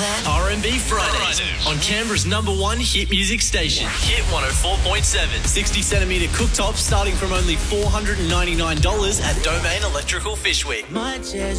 R&B Fridays on Canberra's #1 hit music station, Hit 104.7. 60cm cooktops starting from only $499 at Domain Electrical Fishwick.